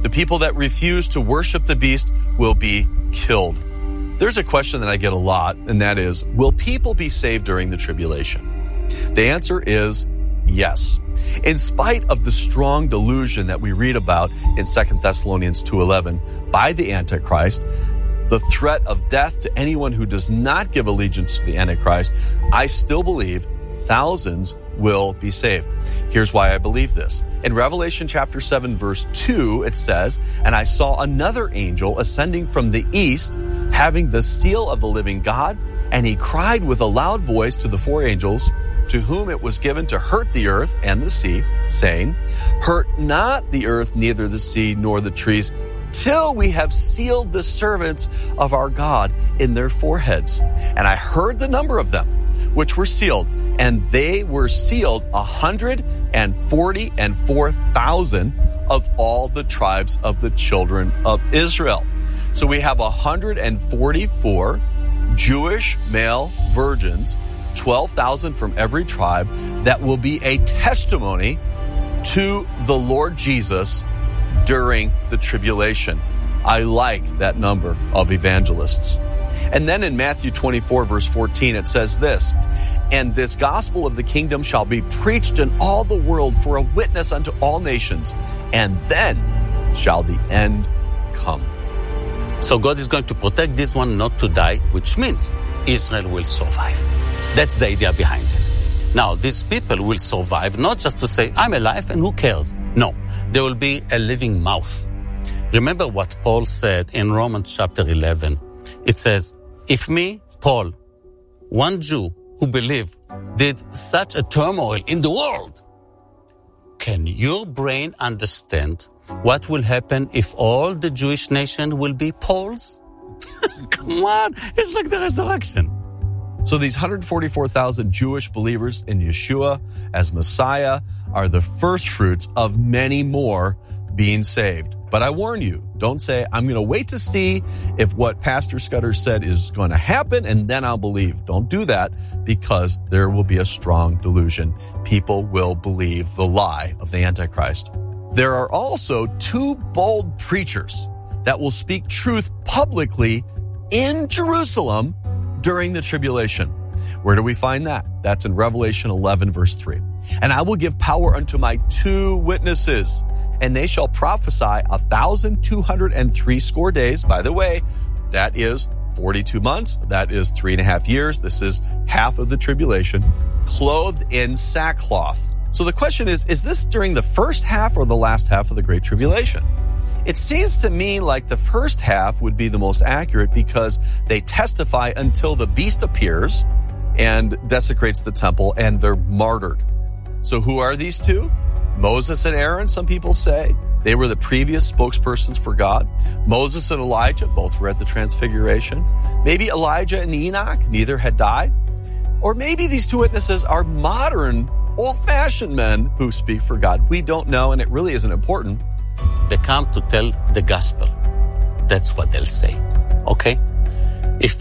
The people that refuse to worship the beast will be killed. There's a question that I get a lot, and that is, will people be saved during the tribulation? The answer is yes. In spite of the strong delusion that we read about in 2 Thessalonians 2:11 by the Antichrist, the threat of death to anyone who does not give allegiance to the Antichrist, I still believe thousands will be saved. Here's why I believe this. In Revelation chapter 7, verse 2, it says, "And I saw another angel ascending from the east, having the seal of the living God, and he cried with a loud voice to the four angels, to whom it was given to hurt the earth and the sea, saying, Hurt not the earth, neither the sea, nor the trees, till we have sealed the servants of our God in their foreheads. And I heard the number of them, which were sealed, and they were sealed 144,000 of all the tribes of the children of Israel." So we have 144 Jewish male virgins, 12,000 from every tribe, that will be a testimony to the Lord Jesus during the tribulation. I like that number of evangelists. And then in Matthew 24, verse 14, it says this, "And this gospel of the kingdom shall be preached in all the world for a witness unto all nations, and then shall the end come." So God is going to protect this one not to die, which means Israel will survive. That's the idea behind it. Now, these people will survive not just to say, I'm alive and who cares? No, there will be a living mouth. Remember what Paul said in Romans chapter 11. It says, if me, Paul, one Jew who believed, did such a turmoil in the world, can your brain understand what will happen if all the Jewish nation will be Pauls? Come on, it's like the resurrection. So these 144,000 Jewish believers in Yeshua as Messiah are the first fruits of many more being saved. But I warn you, don't say, I'm going to wait to see if what Pastor Scudder said is going to happen and then I'll believe. Don't do that, because there will be a strong delusion. People will believe the lie of the Antichrist. There are also two bold preachers that will speak truth publicly in Jerusalem during the tribulation. Where do we find that? That's in Revelation 11, verse 3. "And I will give power unto my two witnesses, and they shall prophesy 1,260 days." By the way, that is 42 months. That is 3.5 years. This is half of the tribulation, clothed in sackcloth. So the question is this during the first half or the last half of the Great Tribulation? It seems to me like the first half would be the most accurate, because they testify until the beast appears and desecrates the temple, and they're martyred. So who are these two? Moses and Aaron, some people say. They were the previous spokespersons for God. Moses and Elijah, both were at the Transfiguration. Maybe Elijah and Enoch, neither had died. Or maybe these two witnesses are modern, old-fashioned men who speak for God. We don't know, and it really isn't important. They come to tell the gospel. That's what they'll say. Okay?